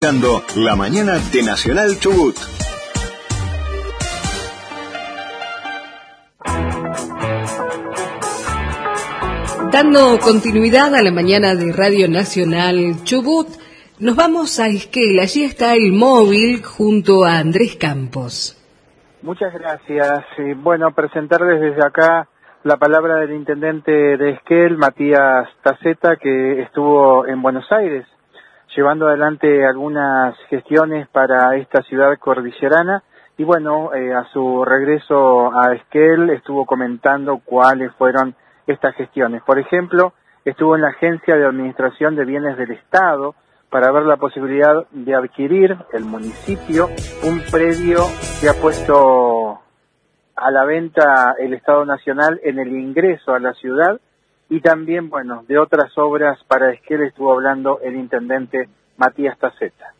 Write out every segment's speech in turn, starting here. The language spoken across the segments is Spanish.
Dando la mañana de Nacional Chubut. Dando continuidad a la mañana de Radio Nacional Chubut, nos vamos a Esquel. Allí está el móvil junto a Andrés Campos. Muchas gracias. Bueno, presentarles desde acá la palabra del intendente de Esquel, Matías Taceta, que estuvo en Buenos Aires llevando adelante algunas gestiones para esta ciudad cordillerana y bueno, a su regreso a Esquel estuvo comentando cuáles fueron estas gestiones. Por ejemplo, estuvo en la Agencia de Administración de Bienes del Estado para ver la posibilidad de adquirir el municipio un predio que ha puesto a la venta el Estado Nacional en el ingreso a la ciudad. Y también, bueno, de otras obras para Esquel estuvo hablando el intendente Matías Taceta.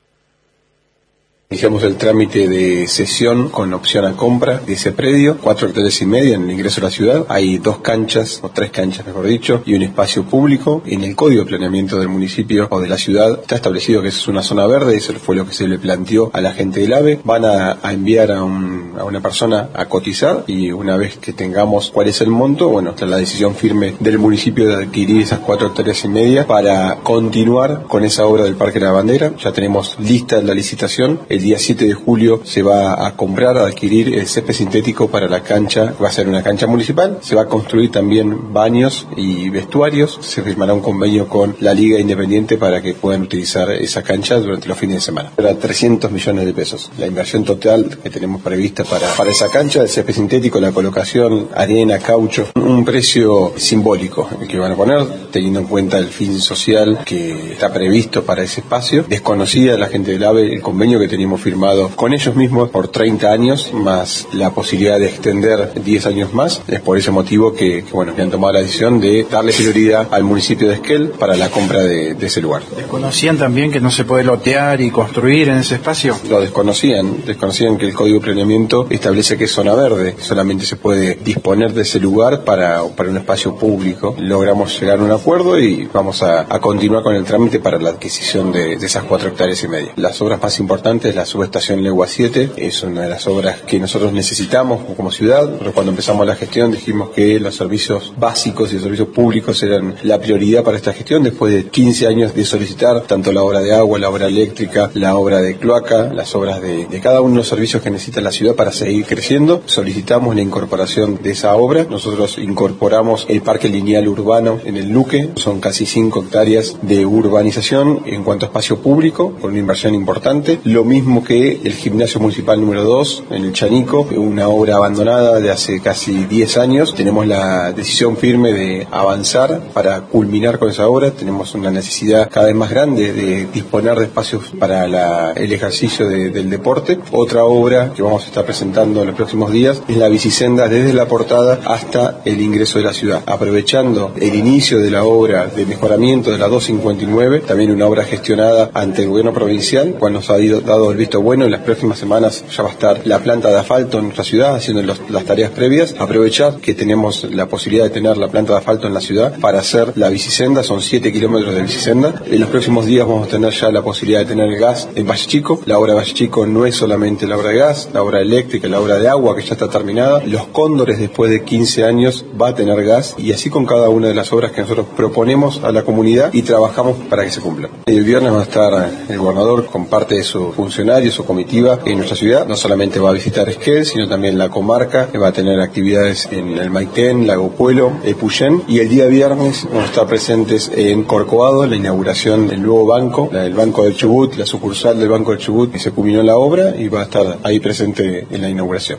Iniciamos el trámite de cesión con opción a compra de ese predio, 4,5 hectáreas en el ingreso a la ciudad. Hay 2 canchas, o 3 canchas mejor dicho, y un espacio público. En el código de planeamiento del municipio o de la ciudad está establecido que es una zona verde, eso fue lo que se le planteó a la gente del AVE. Van a enviar a una persona a cotizar y una vez que tengamos cuál es el monto, bueno, está la decisión firme del municipio de adquirir esas 4,5 hectáreas para continuar con esa obra del Parque de la Bandera. Ya tenemos lista la licitación. El día 7 de julio se va a comprar, a adquirir el césped sintético para la cancha, va a ser una cancha municipal, se va a construir también baños y vestuarios, se firmará un convenio con la Liga Independiente para que puedan utilizar esa cancha durante los fines de semana. Era 300 millones de pesos, la inversión total que tenemos prevista para esa cancha, el césped sintético, la colocación, arena, caucho, un precio simbólico el que van a poner, teniendo en cuenta el fin social que está previsto para ese espacio. Desconocida la gente del AVE el convenio que teníamos firmado con ellos mismos por 30 años, más la posibilidad de extender 10 años más. Es por ese motivo que han tomado la decisión de darle prioridad al municipio de Esquel para la compra de ese lugar. ¿Desconocían también que no se puede lotear y construir en ese espacio? Lo desconocían que el Código de Planeamiento establece que es zona verde, solamente se puede disponer de ese lugar para un espacio público. Logramos llegar a un acuerdo y vamos a continuar con el trámite para la adquisición de esas 4,5 hectáreas. Las obras más importantes, la subestación Legua 7, es una de las obras que nosotros necesitamos como ciudad. Pero cuando empezamos la gestión dijimos que los servicios básicos y los servicios públicos eran la prioridad para esta gestión, después de 15 años de solicitar tanto la obra de agua, la obra eléctrica, la obra de cloaca, las obras de cada uno de los servicios que necesita la ciudad para seguir creciendo. Solicitamos la incorporación de esa obra. Nosotros incorporamos el parque lineal urbano en el Luque, son casi 5 hectáreas de urbanización en cuanto a espacio público, con una inversión importante. Lo mismo que el gimnasio municipal número 2 en el Chanico, una obra abandonada de hace casi 10 años. Tenemos la decisión firme de avanzar para culminar con esa obra. Tenemos una necesidad cada vez más grande de disponer de espacios para el ejercicio del deporte. Otra obra que vamos a estar presentando en los próximos días es la bicisenda desde la portada hasta el ingreso de la ciudad, aprovechando el inicio de la obra de mejoramiento de la 259, también una obra gestionada ante el gobierno provincial, cual nos ha dado el visto bueno. En las próximas semanas ya va a estar la planta de asfalto en nuestra ciudad haciendo las tareas previas. Aprovechar que tenemos la posibilidad de tener la planta de asfalto en la ciudad para hacer la bicisenda, son 7 kilómetros de bicisenda. En los próximos días vamos a tener ya la posibilidad de tener el gas en Valle Chico. La obra de Valle Chico no es solamente la obra de gas, la obra eléctrica, la obra de agua que ya está terminada. Los Cóndores después de 15 años va a tener gas, y así con cada una de las obras que nosotros proponemos a la comunidad y trabajamos para que se cumplan. El viernes va a estar el gobernador con parte de su funcionario, su comitiva en nuestra ciudad. No solamente va a visitar Esquel, sino también la comarca, que va a tener actividades en el Maitén, Lago Puelo, Epuyén, y el día viernes vamos a estar presentes en Corcovado, la inauguración del nuevo banco, el Banco del Chubut, la sucursal del Banco del Chubut, que se culminó la obra y va a estar ahí presente en la inauguración.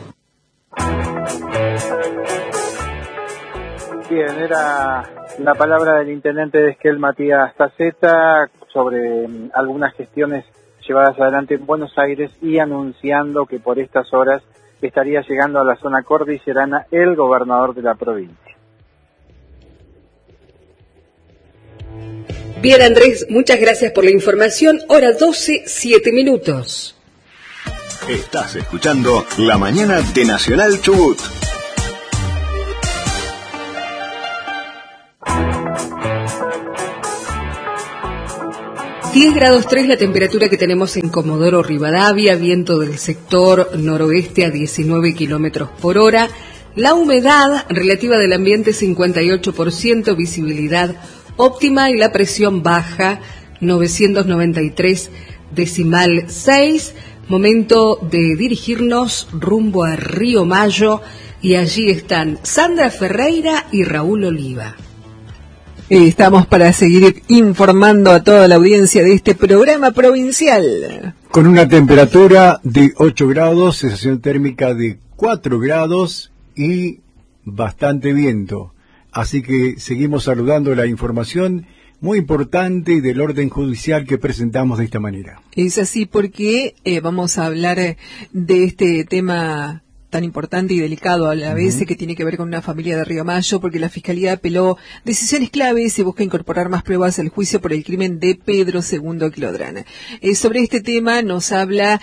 Bien, era la palabra del intendente de Esquel, Matías Taceta, sobre algunas gestiones llevadas adelante en Buenos Aires y anunciando que por estas horas estaría llegando a la zona cordillerana el gobernador de la provincia. Bien, Andrés, muchas gracias por la información. Hora 12, 7 minutos. Estás escuchando La Mañana de Nacional Chubut. 10 grados 3 la temperatura que tenemos en Comodoro Rivadavia, viento del sector noroeste a 19 kilómetros por hora. La humedad relativa del ambiente 58%, visibilidad óptima y la presión baja 993,6. Momento de dirigirnos rumbo a Río Mayo y allí están Sandra Ferreira y Raúl Oliva. Estamos para seguir informando a toda la audiencia de este programa provincial. Con una temperatura de 8 grados, sensación térmica de 4 grados y bastante viento. Así que seguimos saludando la información muy importante del orden judicial que presentamos de esta manera. Es así porque vamos a hablar de este tema tan importante y delicado a la vez, que tiene que ver con una familia de Río Mayo, porque la Fiscalía apeló decisiones claves y busca incorporar más pruebas al juicio por el crimen de Pedro II Quilodrán. Sobre este tema nos habla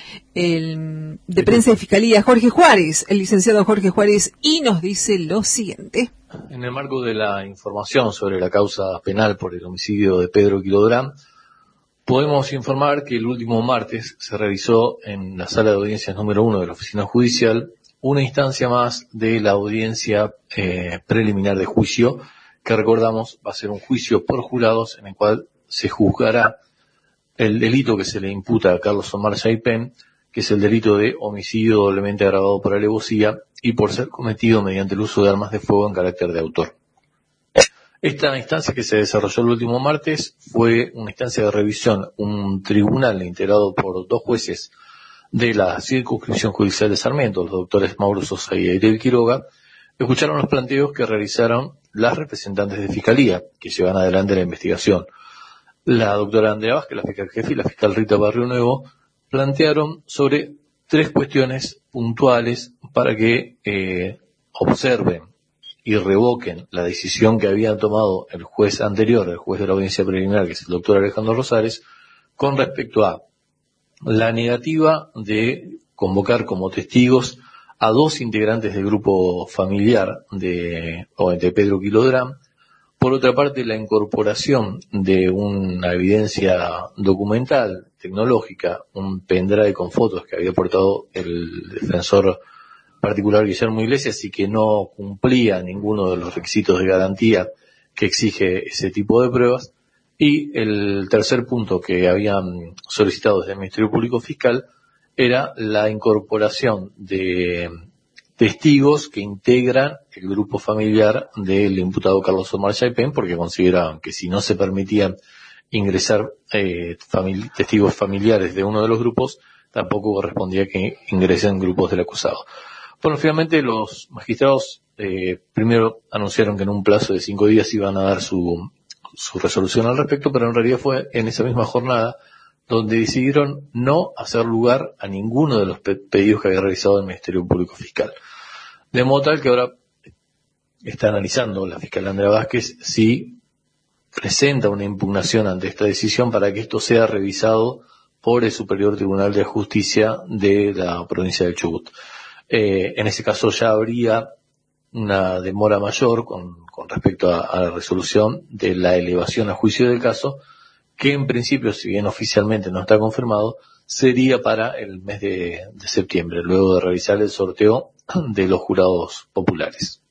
el de prensa de Fiscalía, Jorge Juárez, el licenciado Jorge Juárez, y nos dice lo siguiente. En el marco de la información sobre la causa penal por el homicidio de Pedro Quilodrán, podemos informar que el último martes se realizó en la sala de audiencias número 1 de la oficina judicial una instancia más de la audiencia preliminar de juicio, que recordamos va a ser un juicio por jurados en el cual se juzgará el delito que se le imputa a Carlos Omar Saipem, que es el delito de homicidio doblemente agravado por alevosía y por ser cometido mediante el uso de armas de fuego en carácter de autor. Esta instancia que se desarrolló el último martes fue una instancia de revisión, un tribunal integrado por 2 jueces de la circunscripción judicial de Sarmiento, los doctores Mauro Sosa y Ariel Quiroga, escucharon los planteos que realizaron las representantes de Fiscalía, que llevan adelante la investigación. La doctora Andrea Vázquez, la fiscal jefe, y la fiscal Rita Barrio Nuevo plantearon sobre 3 cuestiones puntuales para que observen y revoquen la decisión que había tomado el juez anterior, el juez de la audiencia preliminar, que es el doctor Alejandro Rosales, con respecto a la negativa de convocar como testigos a 2 integrantes del grupo familiar de Pedro Quilodrán. Por otra parte, la incorporación de una evidencia documental, tecnológica, un pendrive con fotos que había aportado el defensor particular Guillermo Iglesias y que no cumplía ninguno de los requisitos de garantía que exige ese tipo de pruebas. Y el tercer punto que habían solicitado desde el Ministerio Público Fiscal era la incorporación de testigos que integran el grupo familiar del imputado Carlos Omar Saipem, porque consideraban que si no se permitían ingresar testigos familiares de uno de los grupos, tampoco correspondía que ingresen grupos del acusado. Bueno, finalmente los magistrados primero anunciaron que en un plazo de 5 días iban a dar su resolución al respecto, pero en realidad fue en esa misma jornada donde decidieron no hacer lugar a ninguno de los pedidos que había realizado el Ministerio Público Fiscal. De modo tal que ahora está analizando la fiscal Andrea Vázquez si presenta una impugnación ante esta decisión para que esto sea revisado por el Superior Tribunal de Justicia de la provincia del Chubut. En ese caso ya habría una demora mayor con respecto a la resolución de la elevación a juicio del caso, que en principio, si bien oficialmente no está confirmado, sería para el mes de septiembre, luego de realizar el sorteo de los jurados populares.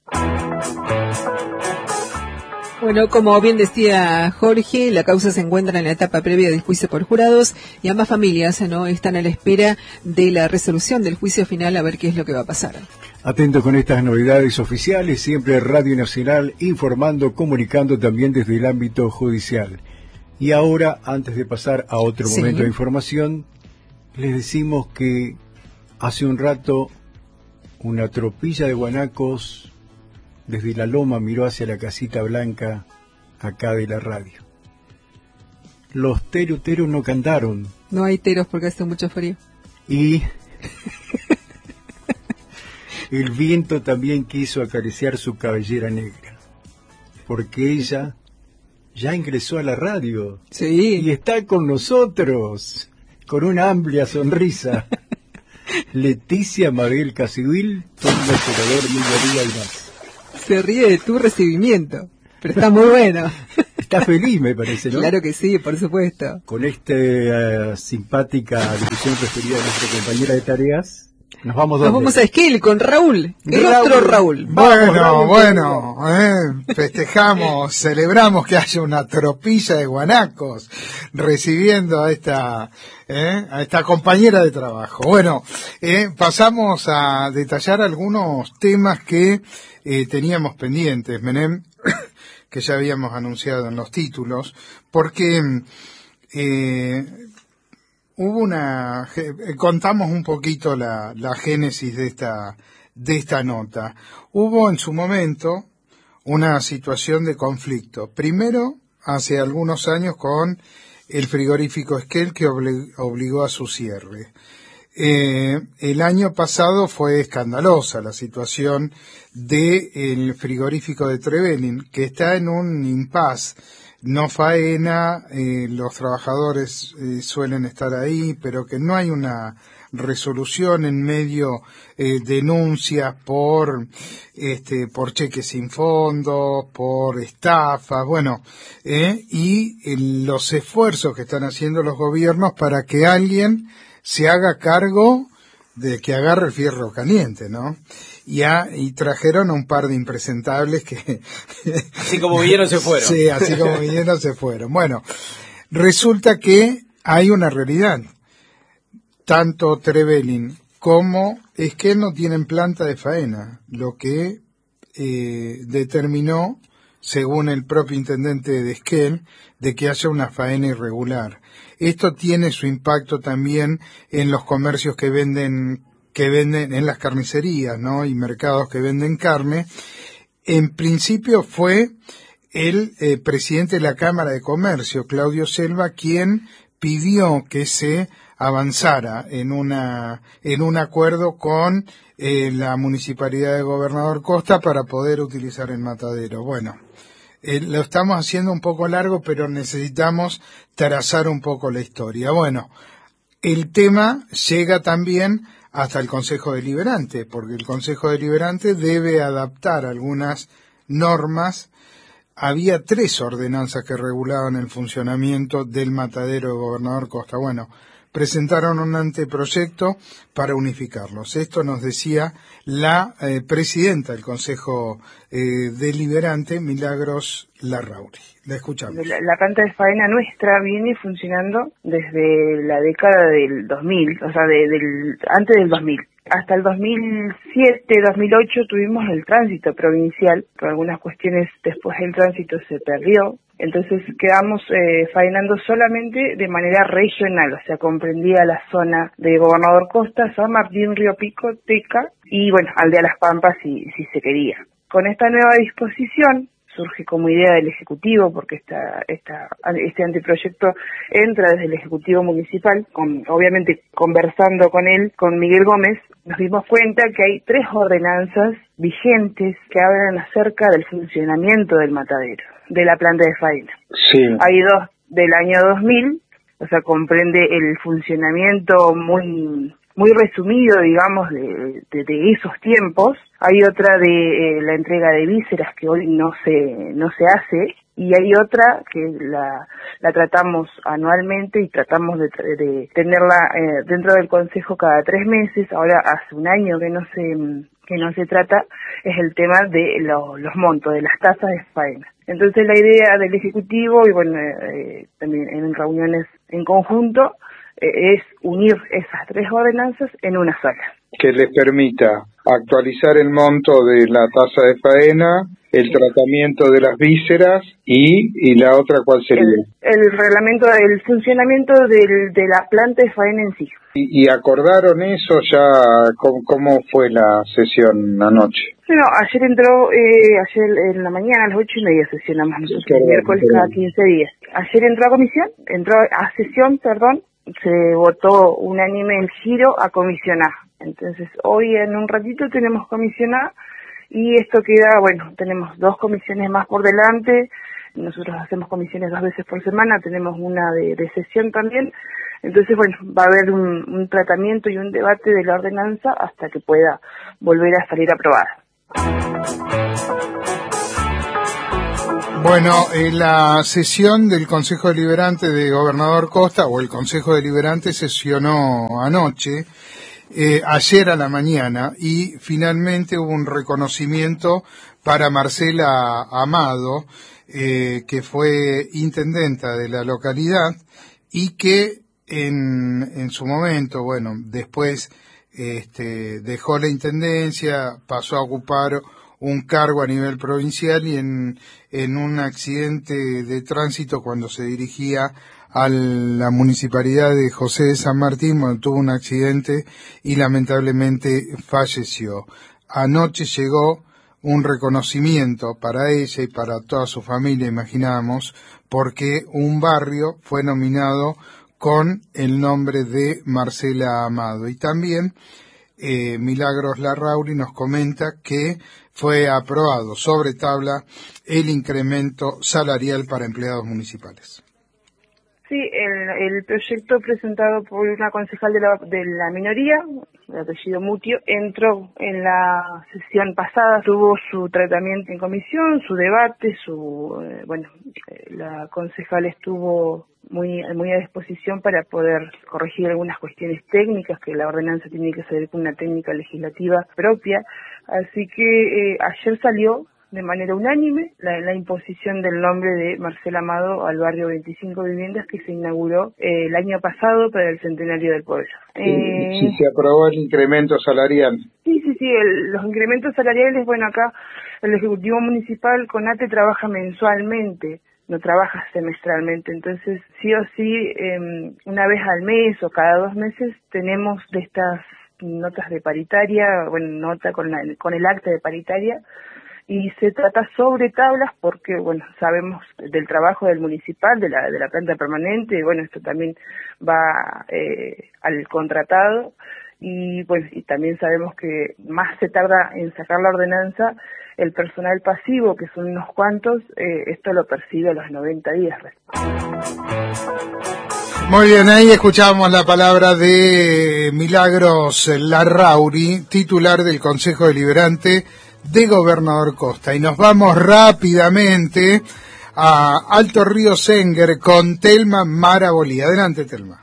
Bueno, como bien decía Jorge, la causa se encuentra en la etapa previa del juicio por jurados y ambas familias están a la espera de la resolución del juicio final a ver qué es lo que va a pasar. Atento con estas novedades oficiales, siempre Radio Nacional informando, comunicando también desde el ámbito judicial. Y ahora, antes de pasar a otro momento de información, les decimos que hace un rato una tropilla de guanacos desde la loma miró hacia la casita blanca acá de la radio. Los teros no cantaron. No hay teros porque hace mucho frío. Y el viento también quiso acariciar su cabellera negra, porque ella ya ingresó a la radio. Sí. Y está con nosotros, con una amplia sonrisa. Leticia Mabel Casibil, turno operador Mediodía y más. Se ríe de tu recibimiento, pero está muy bueno. Está feliz, me parece, ¿no? Claro que sí, por supuesto. Con esta simpática discusión referida a nuestra compañera de tareas. Nos vamos a Esquel con Raúl, otro Raúl. Bueno, festejamos, celebramos que haya una tropilla de guanacos recibiendo a esta compañera de trabajo. Bueno, pasamos a detallar algunos temas que teníamos pendientes, Menem, que ya habíamos anunciado en los títulos, porque contamos un poquito la génesis de esta nota. Hubo en su momento una situación de conflicto. Primero, hace algunos años con el frigorífico Esquel, que obligó a su cierre. El año pasado fue escandalosa la situación del frigorífico de Trevelin, que está en un impasse. No faena, los trabajadores suelen estar ahí, pero que no hay una resolución en medio, denuncias por cheques sin fondo, por estafas, y los esfuerzos que están haciendo los gobiernos para que alguien se haga cargo de que agarre el fierro caliente, ¿no? Y trajeron a un par de impresentables que... Así como vinieron se fueron. Sí, así como vinieron se fueron. Bueno, resulta que hay una realidad. Tanto Trevelin como Esquel no tienen planta de faena, lo que determinó, según el propio intendente de Esquel, de que haya una faena irregular. Esto tiene su impacto también en los comercios que venden en las carnicerías, ¿no? Y mercados que venden carne. En principio fue el presidente de la Cámara de Comercio, Claudio Selva, quien pidió que se avanzara en un acuerdo con la Municipalidad de Gobernador Costa para poder utilizar el matadero. Bueno, lo estamos haciendo un poco largo, pero necesitamos trazar un poco la historia. Bueno, el tema llega también hasta el Consejo Deliberante, porque el Consejo Deliberante debe adaptar algunas normas. Había 3 ordenanzas que regulaban el funcionamiento del matadero de Gobernador Costa. Bueno, presentaron un anteproyecto para unificarlos. Esto nos decía la presidenta del Consejo Deliberante, Milagros Larrauri. La escuchamos. La planta de faena nuestra viene funcionando desde la década del 2000, o sea, antes del 2000. Hasta el 2007, 2008 tuvimos el tránsito provincial. Por algunas cuestiones después el tránsito se perdió. Entonces quedamos faenando solamente de manera regional, o sea, comprendía la zona de Gobernador Costa, San Martín, Río Pico, Teca y, Aldea Las Pampas si se quería. Con esta nueva disposición surge como idea del Ejecutivo, porque este anteproyecto entra desde el Ejecutivo Municipal, obviamente conversando con él, con Miguel Gómez, nos dimos cuenta que hay 3 ordenanzas vigentes que hablan acerca del funcionamiento del matadero, de la planta de faena. Sí. Hay 2 del año 2000, o sea, comprende el funcionamiento muy resumido, digamos, de esos tiempos. Hay otra de la entrega de vísceras que hoy no se hace, y hay otra que la tratamos anualmente y tratamos de tenerla dentro del Consejo cada 3 meses. Ahora hace un año que no se trata, es el tema de los montos, de las tasas de faena. Entonces la idea del Ejecutivo, y también en reuniones en conjunto, es unir esas 3 ordenanzas en una sola. Que les permita actualizar el monto de la tasa de faena, el tratamiento de las vísceras y la otra, ¿cuál sería? El reglamento, el funcionamiento de la planta de faena en sí. ¿Y acordaron eso ya? ¿Cómo fue la sesión anoche? Bueno, ayer en la mañana a las 8:30 sesionamos nosotros, miércoles cada 15 días. Ayer entró a sesión, se votó unánime el giro a comisión A. Entonces hoy en un ratito tenemos comisión A y esto queda, tenemos 2 comisiones más por delante. Nosotros hacemos comisiones 2 veces por semana, tenemos una de sesión también. Entonces, va a haber un tratamiento y un debate de la ordenanza hasta que pueda volver a salir aprobada. Bueno, la sesión del Consejo Deliberante de Gobernador Costa, o el Consejo Deliberante, sesionó anoche, ayer a la mañana, y finalmente hubo un reconocimiento para Marcela Amado, que fue intendenta de la localidad y que en su momento, bueno, después dejó la intendencia, pasó a ocupar un cargo a nivel provincial y en un accidente de tránsito cuando se dirigía a la municipalidad de José de San Martín, bueno, tuvo un accidente y lamentablemente falleció. Anoche llegó un reconocimiento para ella y para toda su familia, imaginamos, porque un barrio fue nominado con el nombre de Marcela Amado. Y también Milagros Larrauri nos comenta que fue aprobado sobre tabla el incremento salarial para empleados municipales. Sí, el proyecto presentado por una concejal de la minoría, de apellido Mutio, entró en la sesión pasada, tuvo su tratamiento en comisión, su debate, la concejal estuvo muy a disposición para poder corregir algunas cuestiones técnicas que la ordenanza tiene que salir con una técnica legislativa propia, así que ayer salió de manera unánime la imposición del nombre de Marcela Amado al barrio 25 Viviendas que se inauguró el año pasado para el centenario del pueblo. Sí, se aprobó el incremento salarial. Sí, los incrementos salariales, bueno, acá el Ejecutivo Municipal, CONATE, trabaja mensualmente, no trabaja semestralmente, entonces sí o sí, una vez al mes o cada 2 meses tenemos de estas notas de paritaria, nota con el acta de paritaria, y se trata sobre tablas porque, sabemos del trabajo del municipal, de la planta permanente, esto también va al contratado, y también sabemos que más se tarda en sacar la ordenanza el personal pasivo, que son unos cuantos, esto lo percibe a los 90 días. Muy bien, ahí escuchábamos la palabra de Milagros Larrauri, titular del Consejo Deliberante de Gobernador Costa. Y nos vamos rápidamente a Alto Río Senguer con Telma Marabolí. Adelante, Telma.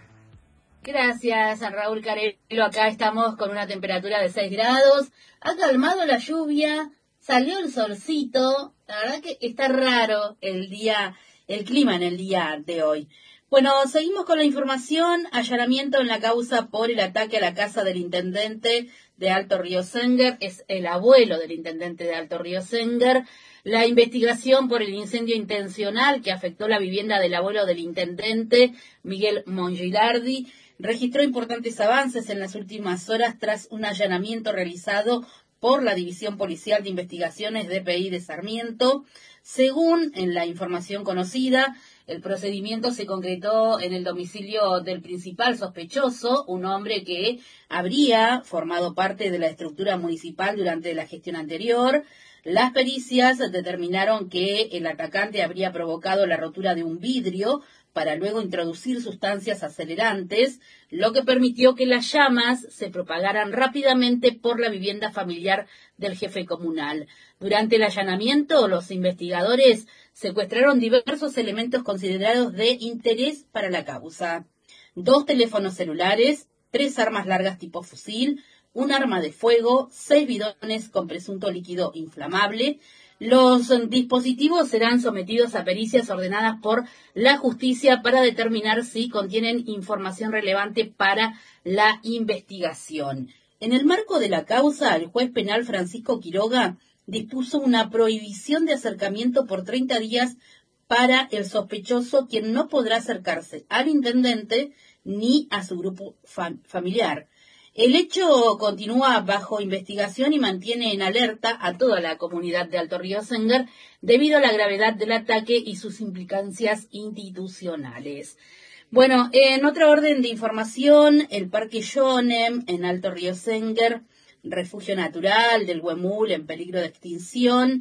Gracias, San Raúl Carelo. Acá estamos con una temperatura de 6 grados. Ha calmado la lluvia, salió el solcito. La verdad que está raro el clima en el día de hoy. Bueno, seguimos con la información. Allanamiento en la causa por el ataque a la casa del intendente de Alto Río Senguer. Es el abuelo del intendente de Alto Río Senguer. La investigación por el incendio intencional que afectó la vivienda del abuelo del intendente, Miguel Mongilardi, registró importantes avances en las últimas horas tras un allanamiento realizado por la División Policial de Investigaciones DPI de Sarmiento. Según en la información conocida, el procedimiento se concretó en el domicilio del principal sospechoso, un hombre que habría formado parte de la estructura municipal durante la gestión anterior. Las pericias determinaron que el atacante habría provocado la rotura de un vidrio para luego introducir sustancias acelerantes, lo que permitió que las llamas se propagaran rápidamente por la vivienda familiar del jefe comunal. Durante el allanamiento, los investigadores secuestraron diversos elementos considerados de interés para la causa. 2 teléfonos celulares, 3 armas largas tipo fusil, un arma de fuego, 6 bidones con presunto líquido inflamable. Los dispositivos serán sometidos a pericias ordenadas por la justicia para determinar si contienen información relevante para la investigación. En el marco de la causa, el juez penal Francisco Quiroga dispuso una prohibición de acercamiento por 30 días para el sospechoso, quien no podrá acercarse al intendente ni a su grupo familiar. El hecho continúa bajo investigación y mantiene en alerta a toda la comunidad de Alto Río Senguer debido a la gravedad del ataque y sus implicancias institucionales. Bueno, en otra orden de información, el Parque Yonem en Alto Río Senguer, refugio natural del huemul en peligro de extinción.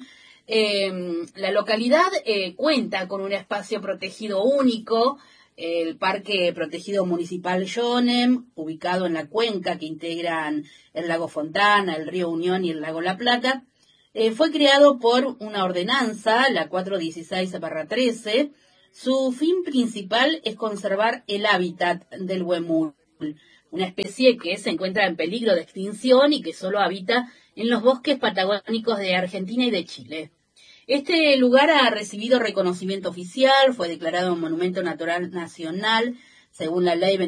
La localidad cuenta con un espacio protegido único, el Parque Protegido Municipal Yonem, ubicado en la cuenca que integran el lago Fontana, el río Unión y el lago La Plata. Fue creado por una ordenanza, la 416/13. Su fin principal es conservar el hábitat del huemul, una especie que se encuentra en peligro de extinción y que solo habita en los bosques patagónicos de Argentina y de Chile. Este lugar ha recibido reconocimiento oficial, fue declarado Monumento Natural Nacional, según la Ley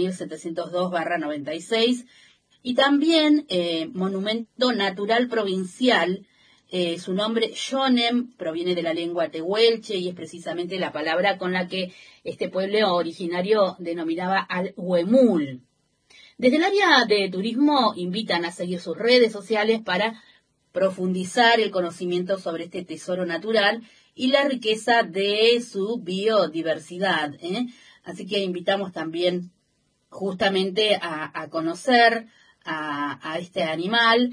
24.702/96, y también Monumento Natural Provincial. Su nombre, Yonem, proviene de la lengua tehuelche y es precisamente la palabra con la que este pueblo originario denominaba al huemul. Desde el área de turismo invitan a seguir sus redes sociales para profundizar el conocimiento sobre este tesoro natural y la riqueza de su biodiversidad. Así que invitamos también justamente a conocer a este animal,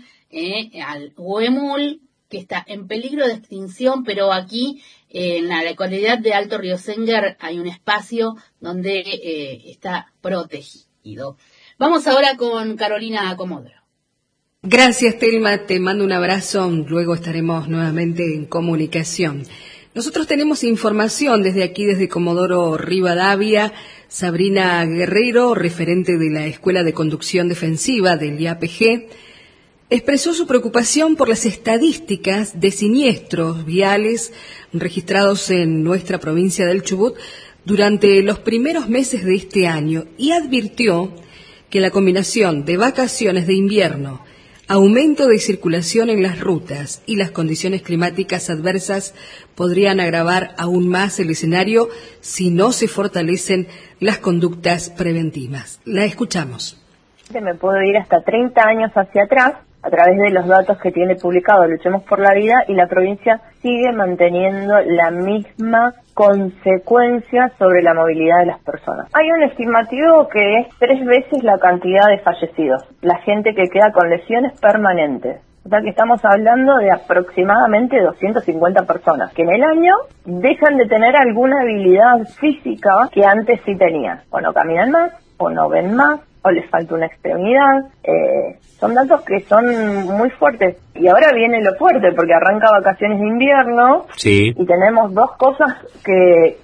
al huemul, que está en peligro de extinción, pero aquí en la localidad de Alto Río Sénger hay un espacio donde está protegido. Vamos ahora con Carolina Comodoro. Gracias, Telma, te mando un abrazo, luego estaremos nuevamente en comunicación. Nosotros tenemos información desde aquí, desde Comodoro Rivadavia. Sabrina Guerrero, referente de la Escuela de Conducción Defensiva del IAPG, expresó su preocupación por las estadísticas de siniestros viales registrados en nuestra provincia del Chubut durante los primeros meses de este año y advirtió que la combinación de vacaciones de invierno, aumento de circulación en las rutas y las condiciones climáticas adversas podrían agravar aún más el escenario si no se fortalecen las conductas preventivas. La escuchamos. Me puedo ir hasta 30 años hacia atrás a través de los datos que tiene publicado Luchemos por la Vida, y la provincia sigue manteniendo la misma consecuencia sobre la movilidad de las personas. Hay un estimativo que es 3 veces la cantidad de fallecidos, la gente que queda con lesiones permanentes. O sea que estamos hablando de aproximadamente 250 personas que en el año dejan de tener alguna habilidad física que antes sí tenían. O no caminan más, o no ven más, o les falta una extremidad. Son datos que son muy fuertes. Y ahora viene lo fuerte, porque arranca vacaciones de invierno, sí, y tenemos dos cosas que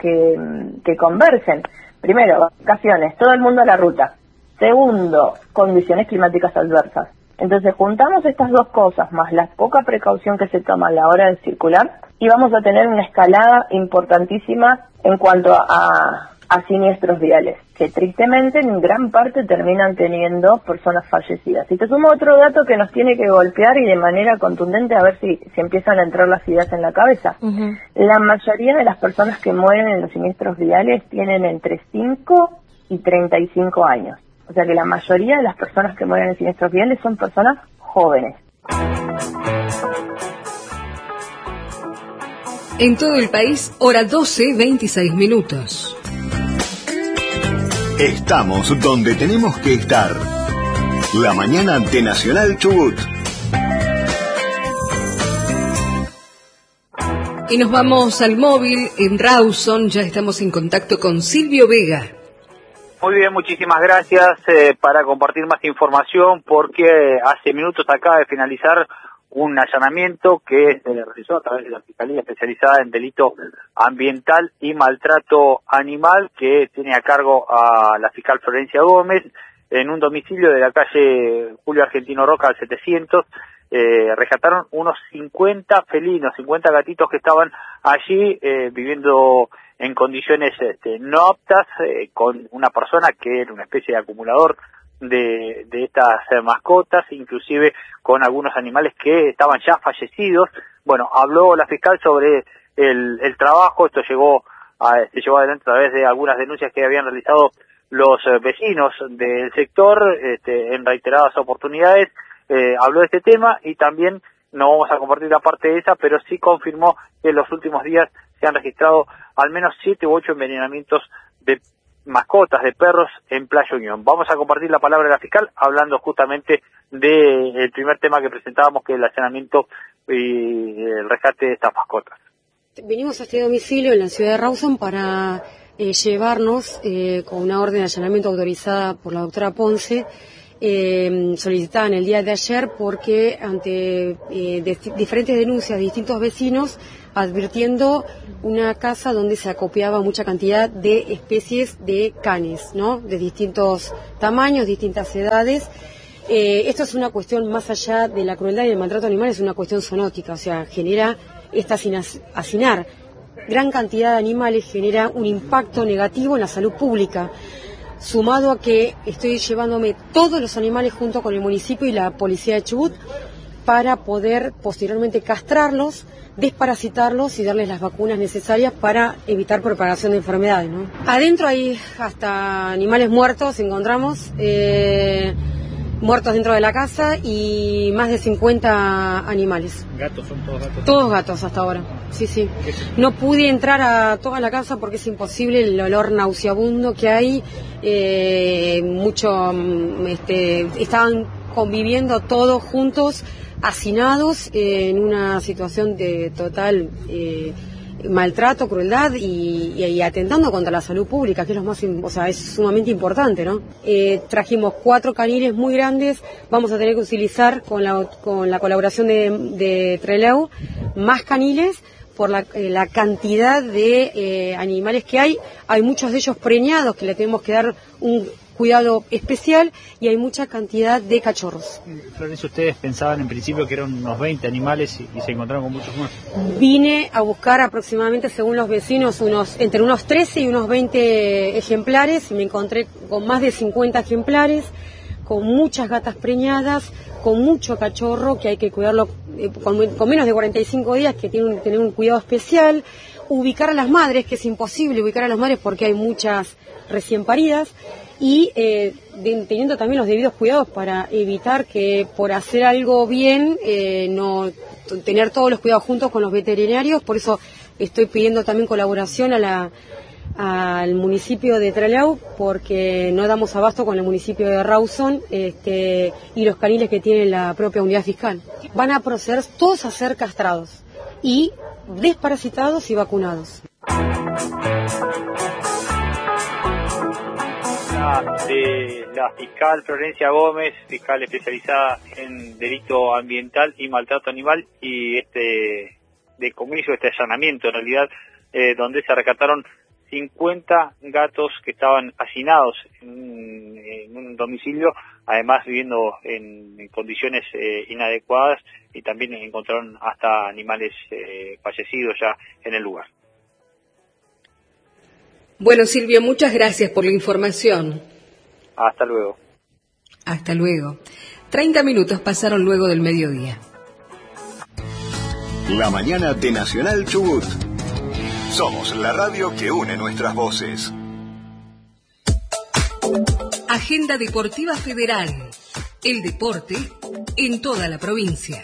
convergen. Primero, vacaciones, todo el mundo a la ruta. Segundo, condiciones climáticas adversas. Entonces juntamos estas dos cosas, más la poca precaución que se toma a la hora de circular, y vamos a tener una escalada importantísima en cuanto a siniestros viales, que tristemente en gran parte terminan teniendo personas fallecidas. Y te sumo otro dato que nos tiene que golpear y de manera contundente, a ver si empiezan a entrar las ideas en la cabeza. Uh-huh. La mayoría de las personas que mueren en los siniestros viales tienen entre 5 y 35 años. O sea que la mayoría de las personas que mueren en siniestros viales son personas jóvenes. En todo el país, hora 12:26. Estamos donde tenemos que estar. La mañana de Nacional Chubut. Y nos vamos al móvil en Rawson. Ya estamos en contacto con Silvio Vega. Muy bien, muchísimas gracias para compartir más información, porque hace minutos acaba de finalizar un allanamiento que se realizó a través de la Fiscalía Especializada en Delito Ambiental y Maltrato Animal, que tiene a cargo a la fiscal Florencia Gómez, en un domicilio de la calle Julio Argentino Roca al 700. Rescataron unos 50 felinos, 50 gatitos que estaban allí viviendo en condiciones no aptas, con una persona que era una especie de acumulador de estas mascotas, inclusive con algunos animales que estaban ya fallecidos. Bueno, habló la fiscal sobre el trabajo. Esto se llevó adelante a través de algunas denuncias que habían realizado los vecinos del sector en reiteradas oportunidades. Habló de este tema y también no vamos a compartir la parte de esa, pero sí confirmó que en los últimos días se han registrado al menos 7 u 8 envenenamientos de mascotas, de perros en Playa Unión. Vamos a compartir la palabra de la fiscal hablando justamente del primer tema que presentábamos, que es el allanamiento y el rescate de estas mascotas. Venimos a este domicilio en la ciudad de Rawson para llevarnos con una orden de allanamiento autorizada por la doctora Ponce solicitada en el día de ayer porque ante diferentes denuncias de distintos vecinos advirtiendo una casa donde se acopiaba mucha cantidad de especies de canes, ¿no? De distintos tamaños, distintas edades. Esto es una cuestión más allá de la crueldad y el maltrato animal, es una cuestión zoonótica, o sea, genera hacinar gran cantidad de animales, genera un impacto negativo en la salud pública. Sumado a que estoy llevándome todos los animales junto con el municipio y la policía de Chubut para poder posteriormente castrarlos, desparasitarlos y darles las vacunas necesarias para evitar propagación de enfermedades, ¿no? Adentro hay hasta animales muertos, encontramos muertos dentro de la casa y más de 50 animales. ¿Gatos? ¿Son todos gatos? Todos gatos hasta ahora, sí. No pude entrar a toda la casa porque es imposible el olor nauseabundo que hay, estaban conviviendo todos juntos, hacinados en una situación de total maltrato, crueldad y atentando contra la salud pública, que es lo más, es sumamente importante, ¿no? Trajimos 4 caniles muy grandes, vamos a tener que utilizar con la colaboración de Trelew más caniles por la cantidad de animales que hay muchos de ellos preñados que le tenemos que dar un cuidado especial y hay mucha cantidad de cachorros. Florencia, ustedes pensaban en principio que eran unos 20 animales y se encontraron con muchos más. Vine a buscar aproximadamente, según los vecinos, entre unos 13 y unos 20 ejemplares y me encontré con más de 50 ejemplares, con muchas gatas preñadas, con mucho cachorro que hay que cuidarlo con menos de 45 días, que tienen que tener un cuidado especial, ubicar a las madres, que es imposible ubicar a las madres porque hay muchas recién paridas, y teniendo también los debidos cuidados para evitar que por hacer algo bien, no tener todos los cuidados juntos con los veterinarios. Por eso estoy pidiendo también colaboración al municipio de Trelew, porque no damos abasto con el municipio de Rawson y los caniles que tiene la propia unidad fiscal. Van a proceder todos a ser castrados y desparasitados y vacunados. De la fiscal Florencia Gómez, fiscal especializada en delito ambiental y maltrato animal, y decomiso, este allanamiento en realidad, donde se rescataron 50 gatos que estaban hacinados en un domicilio, además viviendo en condiciones inadecuadas, y también encontraron hasta animales fallecidos ya en el lugar. Bueno, Silvia, muchas gracias por la información. Hasta luego. Hasta luego. 30 minutos pasaron luego del mediodía. La mañana de Nacional Chubut. Somos la radio que une nuestras voces. Agenda Deportiva Federal. El deporte en toda la provincia.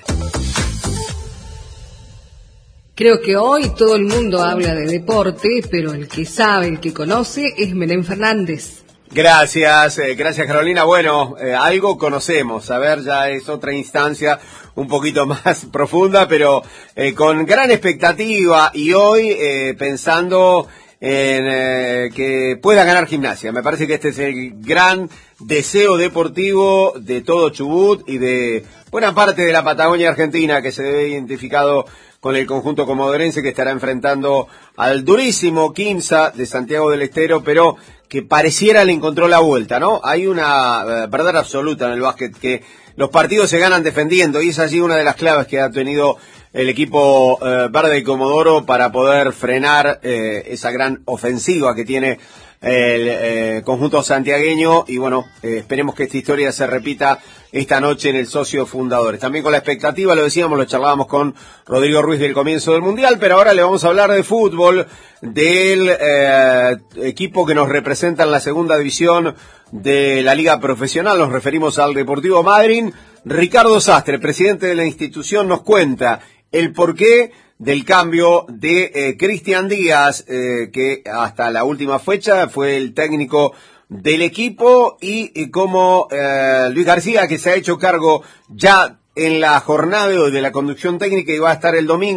Creo que hoy todo el mundo habla de deporte, pero el que sabe, el que conoce, es Menem Fernández. Gracias Carolina. Bueno, algo conocemos, a ver, ya es otra instancia un poquito más profunda, pero con gran expectativa y hoy pensando en que pueda ganar Gimnasia. Me parece que este es el gran deseo deportivo de todo Chubut y de buena parte de la Patagonia Argentina, que se ve identificado con el conjunto comodorense, que estará enfrentando al durísimo Quimsa de Santiago del Estero, pero que pareciera le encontró la vuelta, ¿no? Hay una verdad absoluta en el básquet, que los partidos se ganan defendiendo, y es allí una de las claves que ha tenido el equipo verde y Comodoro para poder frenar esa gran ofensiva que tiene el conjunto santiagueño. Y bueno, esperemos que esta historia se repita esta noche en el Socio Fundadores. También con la expectativa, lo decíamos, lo charlábamos con Rodrigo Ruiz del comienzo del Mundial, pero ahora le vamos a hablar de fútbol, del equipo que nos representa en la segunda división de la Liga Profesional. Nos referimos al Deportivo Madryn. Ricardo Sastre, presidente de la institución, nos cuenta el porqué del cambio de Cristian Díaz, que hasta la última fecha fue el técnico del equipo, y cómo Luis García, que se ha hecho cargo ya en la jornada de la conducción técnica y va a estar el domingo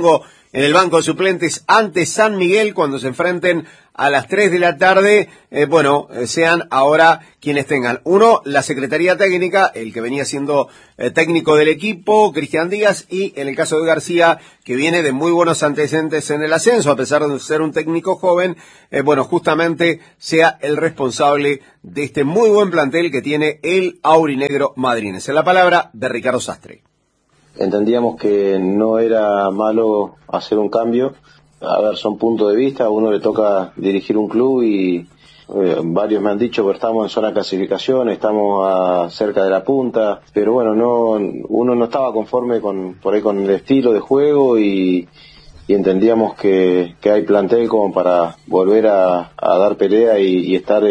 en el banco de suplentes ante San Miguel cuando se enfrenten a las 3 de la tarde, sean ahora quienes tengan. Uno, la Secretaría Técnica, el que venía siendo técnico del equipo, Cristian Díaz, y en el caso de García, que viene de muy buenos antecedentes en el ascenso, a pesar de ser un técnico joven, justamente sea el responsable de este muy buen plantel que tiene el aurinegro madrilense. La palabra de Ricardo Sastre. Entendíamos que no era malo hacer un cambio. A ver, son puntos de vista, a uno le toca dirigir un club y varios me han dicho que estamos en zona de clasificación, estamos cerca de la punta, pero bueno, uno no estaba conforme con el estilo de juego y entendíamos que hay plantel como para volver a dar pelea y estar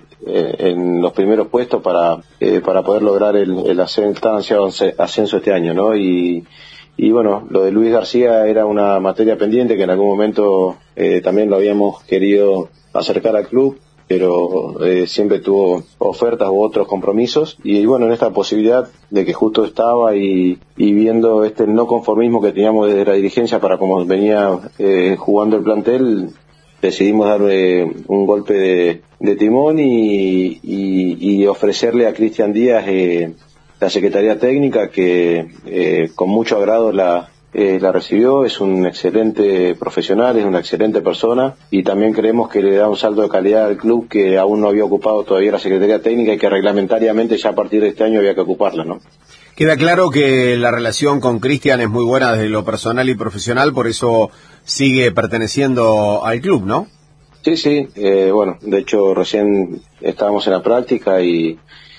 en los primeros puestos para poder lograr el ascenso este año, ¿no? Y bueno, lo de Luis García era una materia pendiente que en algún momento también lo habíamos querido acercar al club, pero siempre tuvo ofertas u otros compromisos. Y bueno, en esta posibilidad de que justo estaba y viendo este no conformismo que teníamos desde la dirigencia para cómo venía jugando el plantel, decidimos darle un golpe de timón y ofrecerle a Cristian Díaz la Secretaría Técnica, que con mucho agrado la recibió. Es un excelente profesional, es una excelente persona y también creemos que le da un salto de calidad al club que aún no había ocupado todavía la Secretaría Técnica y que reglamentariamente ya a partir de este año había que ocuparla, ¿no? Queda claro que la relación con Cristian es muy buena desde lo personal y profesional, por eso sigue perteneciendo al club, ¿no? Sí, de hecho recién estábamos en la práctica y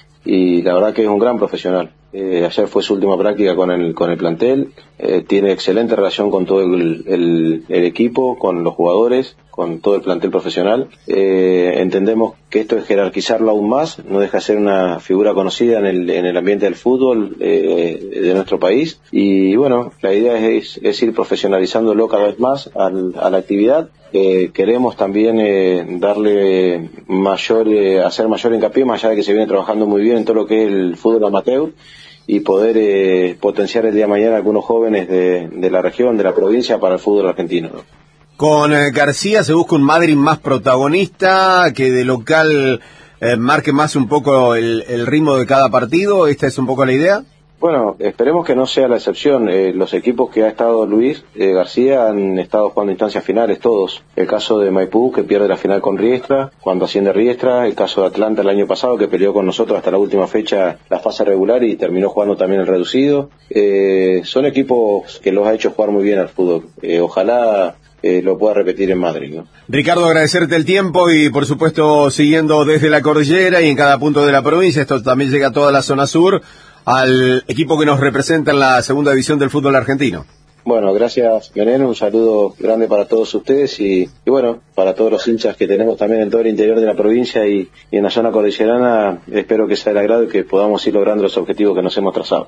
la verdad que es un gran profesional. Ayer fue su última práctica con el plantel, tiene excelente relación con todo el equipo, con los jugadores, con todo el plantel profesional. Entendemos que esto es jerarquizarlo aún más, no deja de ser una figura conocida en el ambiente del fútbol de nuestro país y bueno, la idea es ir profesionalizándolo cada vez más a la actividad. Queremos también darle hacer mayor hincapié, más allá de que se viene trabajando muy bien en todo lo que es el fútbol amateur, y poder potenciar el día de mañana a algunos jóvenes de la región, de la provincia, para el fútbol argentino, ¿no? Con García se busca un Madrid más protagonista, que de local marque más un poco el ritmo de cada partido. ¿Esta es un poco la idea? Bueno, esperemos que no sea la excepción. Los equipos que ha estado Luis García han estado jugando instancias finales todos. El caso de Maipú, que pierde la final con Riestra, cuando asciende Riestra. El caso de Atlanta el año pasado, que peleó con nosotros hasta la última fecha la fase regular y terminó jugando también el reducido. Son equipos que los ha hecho jugar muy bien al fútbol. Ojalá lo pueda repetir en Madrid, ¿no? Ricardo, agradecerte el tiempo y por supuesto siguiendo desde la cordillera y en cada punto de la provincia. Esto también llega a toda la zona sur, al equipo que nos representa en la segunda división del fútbol argentino. Bueno, gracias, Veneno, un saludo grande para todos ustedes y bueno, para todos los hinchas que tenemos también en todo el interior de la provincia y en la zona cordillerana. Espero que sea el agrado y que podamos ir logrando los objetivos que nos hemos trazado.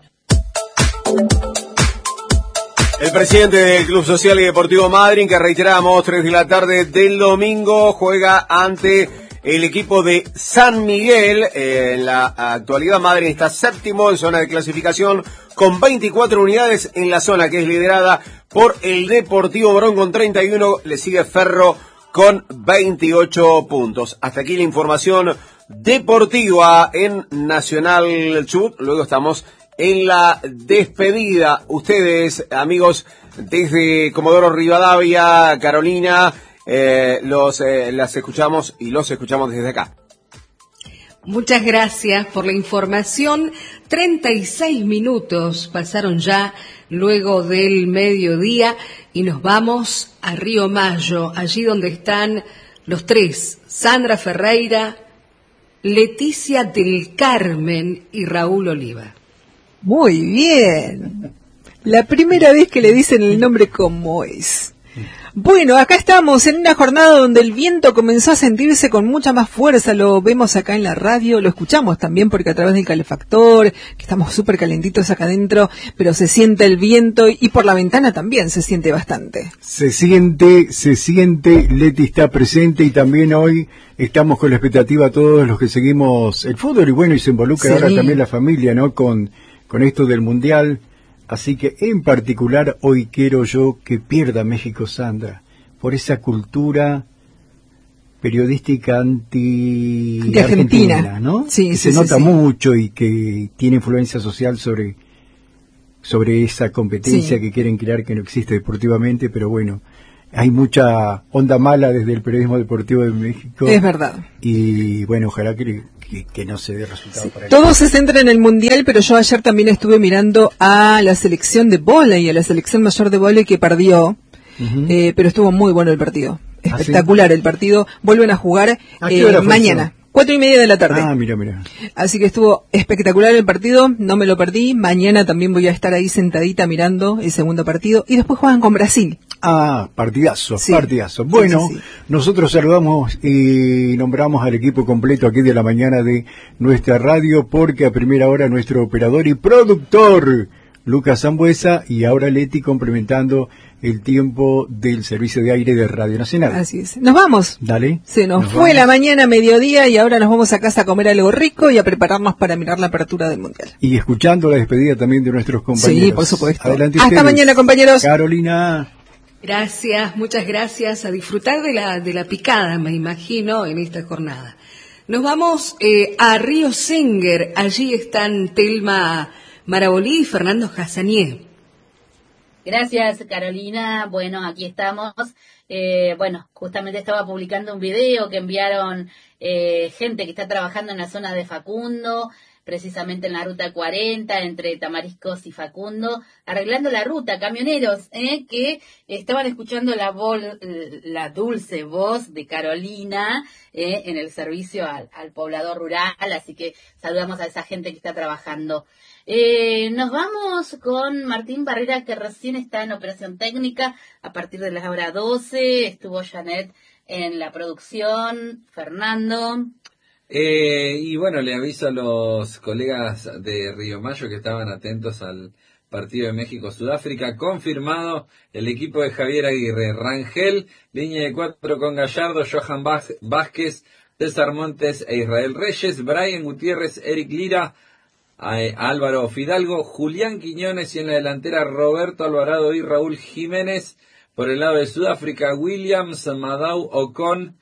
El presidente del Club Social y Deportivo Madryn, que reiteramos, 3 de la tarde del domingo, juega ante el equipo de San Miguel. En la actualidad Madryn está séptimo en zona de clasificación con 24 unidades en la zona que es liderada por el Deportivo Morón con 31, le sigue Ferro con 28 puntos. Hasta aquí la información deportiva en Nacional Chubut. Luego estamos en la despedida. Ustedes, amigos, desde Comodoro Rivadavia, Carolina, las escuchamos y los escuchamos desde acá. Muchas gracias por la información. 36 minutos pasaron ya luego del mediodía y nos vamos a Río Mayo, allí donde están los tres, Sandra Ferreira, Leticia del Carmen y Raúl Oliva. Muy bien. La primera vez que le dicen el nombre como es. Bueno, acá estamos en una jornada donde el viento comenzó a sentirse con mucha más fuerza, lo vemos acá en la radio, lo escuchamos también porque a través del calefactor, que estamos súper calentitos acá adentro, pero se siente el viento y por la ventana también se siente bastante. Se siente, Leti está presente y también hoy estamos con la expectativa todos los que seguimos el fútbol y bueno, y se involucra ahora también la familia, ¿no? Con esto del Mundial. Así que en particular hoy quiero yo que pierda México, Sandra, por esa cultura periodística anti-argentina, ¿no? Sí, que sí, se nota sí. mucho y que tiene influencia social sobre esa competencia que quieren crear que no existe deportivamente, pero bueno, hay mucha onda mala desde el periodismo deportivo de México. Es verdad. Y bueno, ojalá que no se dé resultado para ello. Todo se centra en el Mundial, pero yo ayer también estuve mirando a la selección de vóley, a la selección mayor de vóley que perdió, pero estuvo muy bueno el partido. Espectacular el partido. Vuelven a jugar mañana. 4:30 de la tarde. Ah, mira. Así que estuvo espectacular el partido, no me lo perdí. Mañana también voy a estar ahí sentadita mirando el segundo partido. Y después juegan con Brasil. Ah, partidazo. Sí, Bueno, sí. nosotros saludamos y nombramos al equipo completo aquí de la mañana de nuestra radio, porque a primera hora nuestro operador y productor, Lucas Zambuesa, y ahora Leti complementando el tiempo del servicio de aire de Radio Nacional. Así es. Nos vamos. Dale. Se nos fue la mañana, mediodía, y ahora nos vamos a casa a comer algo rico y a prepararnos para mirar la apertura del Mundial. Y escuchando la despedida también de nuestros compañeros. Sí, por supuesto. Adelante Hasta ustedes. mañana, compañeros. Carolina. Gracias, muchas gracias. A disfrutar de la picada, me imagino, en esta jornada. Nos vamos a Río Senguer. Allí están Telma Marabolí y Fernando Hassanié. Gracias, Carolina. Bueno, aquí estamos. Justamente estaba publicando un video que enviaron gente que está trabajando en la zona de Facundo, precisamente en la ruta 40, entre Tamariscos y Facundo, arreglando la ruta, camioneros, que estaban escuchando la dulce voz de Carolina en el servicio al poblador rural, así que saludamos a esa gente que está trabajando. Nos vamos con Martín Barrera, que recién está en operación técnica a partir de las horas 12, estuvo Janet en la producción, Fernando. Y bueno, le aviso a los colegas de Río Mayo que estaban atentos al partido de México-Sudáfrica. Confirmado el equipo de Javier Aguirre. Rangel, línea de 4 con Gallardo, Johan Vázquez, César Montes e Israel Reyes, Brian Gutiérrez, Eric Lira, Álvaro Fidalgo, Julián Quiñones, y en la delantera Roberto Alvarado y Raúl Jiménez. Por el lado de Sudáfrica, Williams, Madau, Ocon,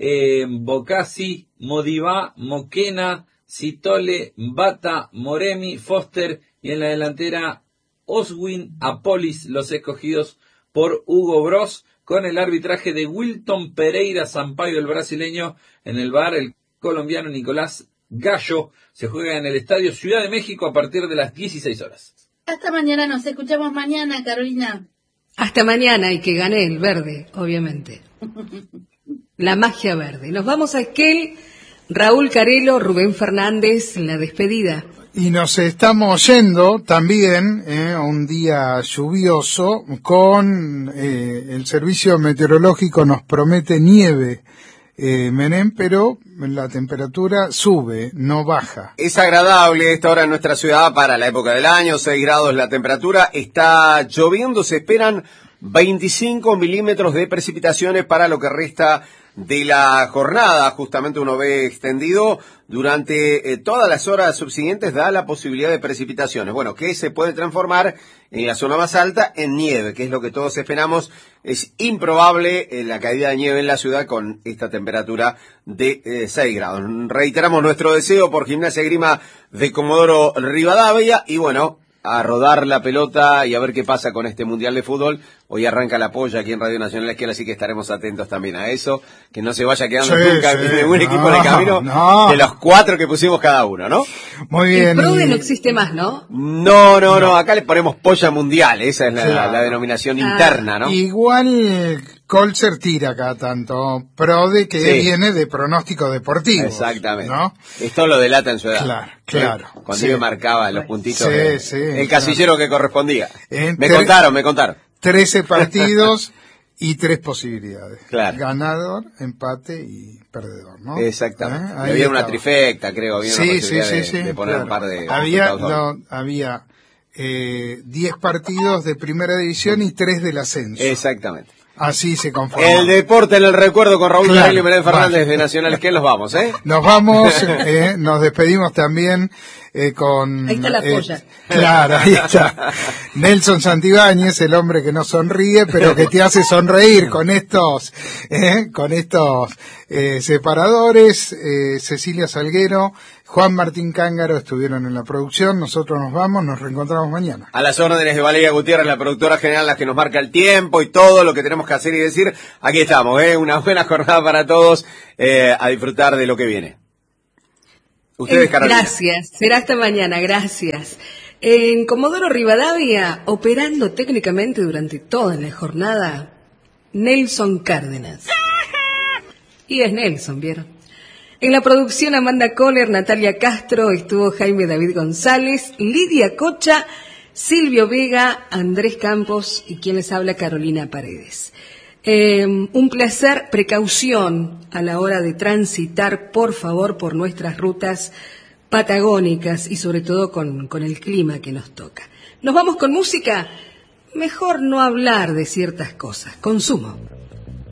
Bocasi, Modibá, Moquena, Citole, Bata, Moremi, Foster, y en la delantera Oswin, Apolis, los escogidos por Hugo Bros, con el arbitraje de Wilton Pereira Sampaio, el brasileño, en el VAR el colombiano Nicolás Gallo. Se juega en el Estadio Ciudad de México a partir de las 16 horas. Hasta mañana, nos escuchamos mañana, Carolina. Hasta mañana, y que gane el verde, obviamente. La magia verde. Nos vamos a Esquel, Raúl Carelo, Rubén Fernández, la despedida. Y nos estamos yendo también un día lluvioso, con el servicio meteorológico nos promete nieve, Menem, pero la temperatura sube, no baja. Es agradable esta hora en nuestra ciudad para la época del año, 6 grados la temperatura, está lloviendo, se esperan 25 milímetros de precipitaciones para lo que resta de la jornada. Justamente uno ve extendido durante todas las horas subsiguientes, da la posibilidad de precipitaciones. Bueno, que se puede transformar en la zona más alta en nieve, que es lo que todos esperamos. Es improbable la caída de nieve en la ciudad con esta temperatura de 6 grados. Reiteramos nuestro deseo por Gimnasia Esgrima de Comodoro Rivadavia y bueno, a rodar la pelota y a ver qué pasa con este Mundial de Fútbol. Hoy arranca la polla aquí en Radio Nacional Esquel, así que estaremos atentos también a eso, que no se vaya quedando nunca ningún equipo en el camino de los 4 que pusimos cada uno, ¿no? Muy bien. El PRODE no existe más, ¿no? No, acá le ponemos polla mundial, esa es la denominación interna, ¿no? Igual Colzer tira cada tanto PRODE, que viene de pronóstico deportivo. Exactamente. ¿No? Esto lo delata en su edad. Claro. Cuando yo marcaba los puntitos, el claro. casillero que correspondía. Me contaron. 13 partidos y 3 posibilidades. Claro. Ganador, empate y perdedor, ¿no? Exactamente. Había una trifecta, creo. Había una posibilidad de poner un par de... Había 10 partidos de primera división y 3 del ascenso. Exactamente. Así se conforma. El deporte en el recuerdo con Raúl Carello y Manuel Fernández vale. de Nacional Esquel. Nos vamos, ¿eh? Nos vamos, nos despedimos también con... Ahí está la polla. Claro, ahí está. Nelson Santibáñez, el hombre que no sonríe, pero que te hace sonreír con estos separadores. Cecilia Salguero, Juan Martín Cángaro estuvieron en la producción. Nosotros nos vamos, nos reencontramos mañana. A las órdenes de Valeria Gutiérrez, la productora general, la que nos marca el tiempo y todo lo que tenemos que hacer y decir. Aquí estamos, una buena jornada para todos, a disfrutar de lo que viene. Ustedes, Carolina. Gracias, será hasta mañana, gracias. En Comodoro Rivadavia, operando técnicamente durante toda la jornada, Nelson Cárdenas. Y es Nelson, ¿vieron? En la producción, Amanda Kohler, Natalia Castro, estuvo Jaime David González, Lidia Cocha, Silvio Vega, Andrés Campos y quien les habla, Carolina Paredes. Un placer, precaución a la hora de transitar, por favor, por nuestras rutas patagónicas y sobre todo con el clima que nos toca. Nos vamos con música, mejor no hablar de ciertas cosas. Consumo.